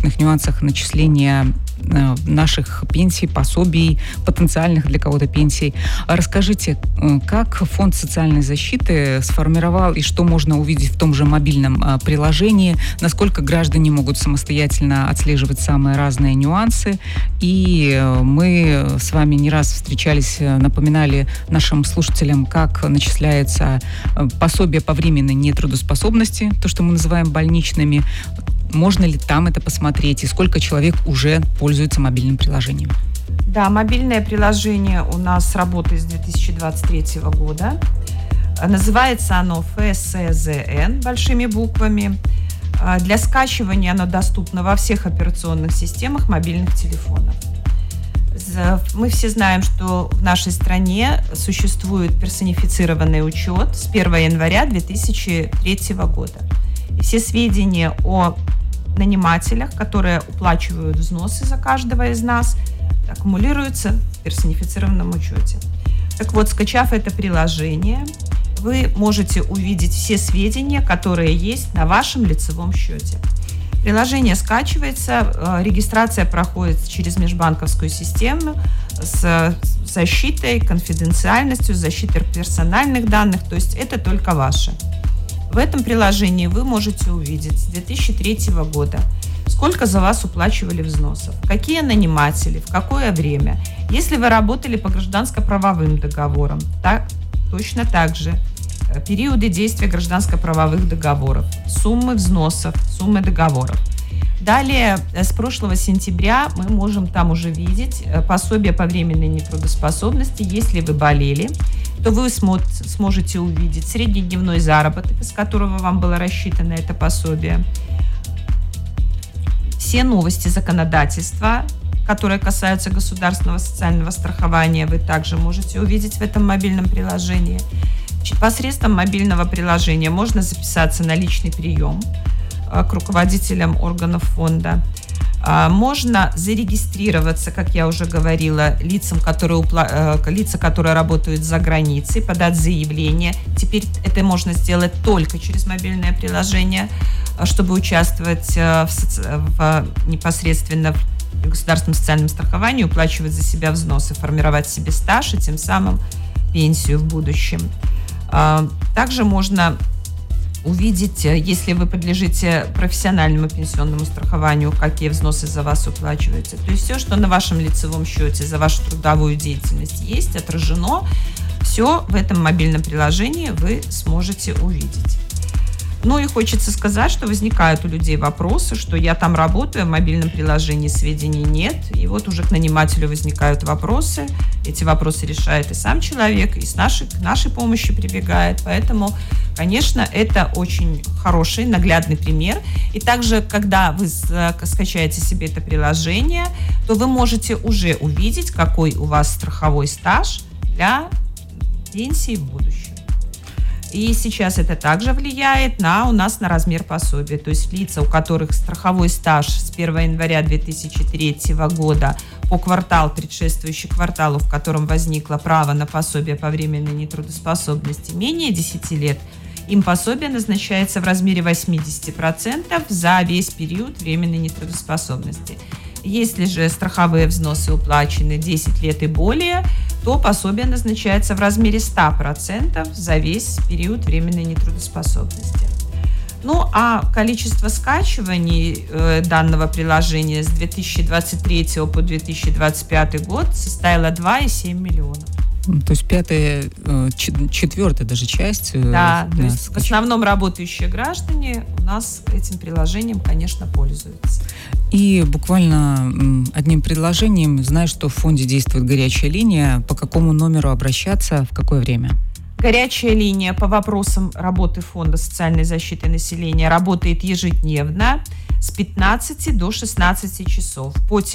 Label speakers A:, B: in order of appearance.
A: различных нюансах начисления наших пенсий, пособий, потенциальных для кого-то пенсий. Расскажите, как Фонд социальной защиты сформировал и что можно увидеть в том же мобильном приложении, насколько граждане могут самостоятельно отслеживать самые разные нюансы. И мы с вами не раз встречались, напоминали нашим слушателям, как начисляется пособие по временной нетрудоспособности, то, что мы называем больничными. Можно ли там это посмотреть и сколько человек уже пользуется мобильным приложением?
B: Да, мобильное приложение у нас работает с 2023 года. Называется оно ФСЗН большими буквами. Для скачивания оно доступно во всех операционных системах мобильных телефонов. Мы все знаем, что в нашей стране существует персонифицированный учет с 1 января 2003 года. И все сведения о нанимателях, которые уплачивают взносы за каждого из нас, аккумулируются в персонифицированном учете. Так вот, скачав это приложение, вы можете увидеть все сведения, которые есть на вашем лицевом счете. Приложение скачивается, регистрация проходит через межбанковскую систему с защитой, конфиденциальностью, защитой персональных данных, то есть это только ваше. В этом приложении вы можете увидеть с 2003 года, сколько за вас уплачивали взносов, какие наниматели, в какое время. Если вы работали по гражданско-правовым договорам, точно так же периоды действия гражданско-правовых договоров, суммы взносов, суммы договоров. Далее, с прошлого сентября мы можем там уже видеть пособие по временной нетрудоспособности. Если вы болели, то вы сможете увидеть среднедневной заработок, из которого вам было рассчитано это пособие. Все новости законодательства, которые касаются государственного социального страхования, вы также можете увидеть в этом мобильном приложении. Посредством мобильного приложения можно записаться на личный прием к руководителям органов фонда. Можно зарегистрироваться, как я уже говорила, лица, которые работают за границей, подать заявление. Теперь это можно сделать только через мобильное приложение, чтобы участвовать непосредственно в государственном социальном страховании, уплачивать за себя взносы, формировать себе стаж и тем самым пенсию в будущем. Также можно увидеть, если вы подлежите профессиональному пенсионному страхованию, какие взносы за вас уплачиваются. То есть все, что на вашем лицевом счете за вашу трудовую деятельность есть, отражено, все в этом мобильном приложении вы сможете увидеть. Ну и хочется сказать, что возникают у людей вопросы, что я там работаю, в мобильном приложении сведений нет. И вот уже к нанимателю возникают вопросы. Эти вопросы решает и сам человек, и к нашей помощи прибегает. Поэтому, конечно, это очень хороший, наглядный пример. И также, когда вы скачаете себе это приложение, то вы можете уже увидеть, какой у вас страховой стаж для пенсии в будущем. И сейчас это также влияет у нас на размер пособия. То есть лица, у которых страховой стаж с 1 января 2003 года по квартал, предшествующий кварталу, в котором возникло право на пособие по временной нетрудоспособности, менее 10 лет, им пособие назначается в размере 80% за весь период временной нетрудоспособности. Если же страховые взносы уплачены 10 лет и более, то пособие назначается в размере 100% за весь период временной нетрудоспособности. Ну, а количество скачиваний данного приложения с 2023 по 2025 год составило 2,7 миллиона.
A: То есть пятая, четвертая даже часть.
B: Да, то есть в основном работающие граждане у нас этим приложением, конечно, пользуются.
A: И буквально одним предложением, знаю, что в фонде действует горячая линия. По какому номеру обращаться, в какое время?
B: Горячая линия по вопросам работы Фонда социальной защиты населения работает ежедневно с 15 до 16 часов по